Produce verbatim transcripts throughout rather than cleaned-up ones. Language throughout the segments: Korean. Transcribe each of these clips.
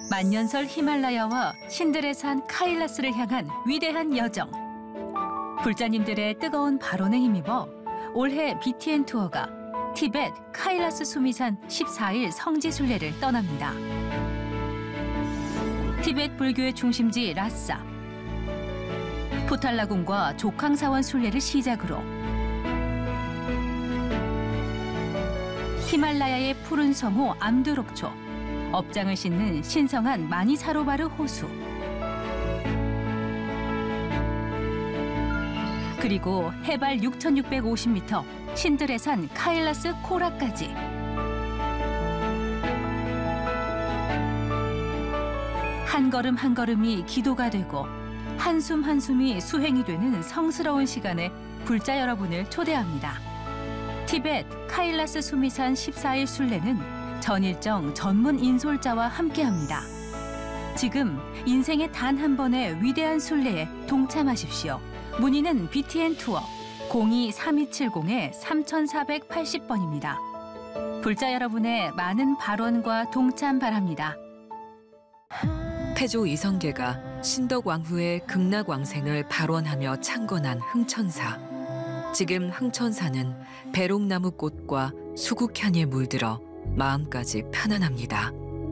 만년설 히말라야와 신들의 산 카일라스를 향한 위대한 여정. 불자님들의 뜨거운 발언에 힘입어 올해 비티엔 투어가 티벳 카일라스 수미산 십사 일 성지 순례를 떠납니다. 티벳 불교의 중심지 라싸. 포탈라군과 조캉사원 순례를 시작으로 히말라야의 푸른 성호 암두록초, 업장을 싣는 신성한 마니사로바르 호수, 그리고 해발 육천육백오십 미터 신들의 산 카일라스 코라까지. 한 걸음 한 걸음이 기도가 되고 한숨 한숨이 수행이 되는 성스러운 시간에 불자 여러분을 초대합니다. 티벳 카일라스 수미산 십사 일 순례는 전일정 전문 인솔자와 함께합니다. 지금 인생의 단 한 번의 위대한 순례에 동참하십시오. 문의는 비티엔 투어 공이 삼이칠공 삼사팔공 번입니다. 불자 여러분의 많은 발언과 동참 바랍니다. 태조 이성계가 신덕왕후의 극락왕생을 발원하며 창건한 흥천사. 지금 흥천사는 배롱나무 꽃과 수국향에 물들어 마음까지 편안합니다.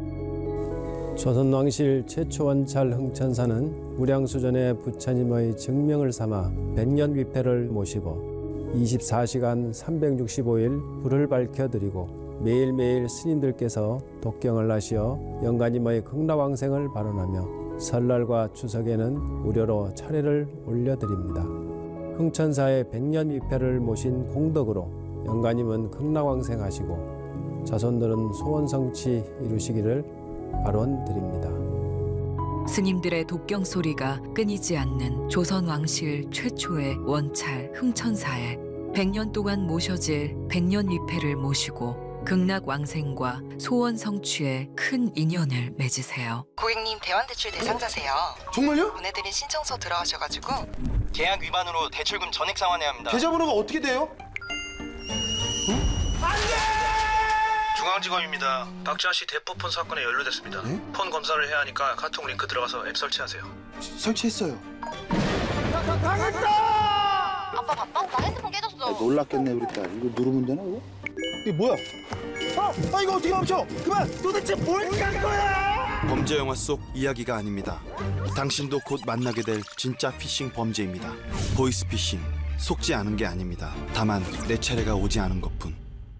조선왕실 최초 원찰 흥천사는 무량수전의 부처님의 증명을 삼아 백년 위패를 모시고 이십사 시간 삼백육십오 일 불을 밝혀드리고 매일매일 스님들께서 독경을 하시어 영가님의 극락왕생을 발언하며 설날과 추석에는 무료로 차례를 올려드립니다. 흥천사의 백년 위패를 모신 공덕으로 영가님은 극락왕생하시고 자손들은 소원성취 이루시기를 발언드립니다. 스님들의 독경 소리가 끊이지 않는 조선왕실 최초의 원찰 흥천사에 백 년 동안 모셔질 백년 위패를 모시고 극락왕생과 소원 성취에 큰 인연을 맺으세요. 고객님 대환대출 대상자세요. 정말요? 보내드린 신청서 들어가셔가지고 계약 위반으로 대출금 전액 상환해야 합니다. 계좌번호가 어떻게 돼요? 중앙지검입니다. 박지아 씨 대포폰 사건에 연루됐습니다. 네? 폰 검사를 해야 하니까 카톡 링크 들어가서 앱 설치하세요. 설치했어요. 아빠 바빠? 나 핸드폰 깨졌어. 아, 놀랐겠네 우리 딸. 이거 누르면 되나 이거? 이게 뭐야? 아, 아 이거 어떻게 멈춰? 그만! 도대체 뭘 깐 거야? 범죄 영화 속 이야기가 아닙니다. 당신도 곧 만나게 될 진짜 피싱 범죄입니다. 보이스피싱, 속지 않은 게 아닙니다. 다만 내 차례가 오지 않은 것뿐.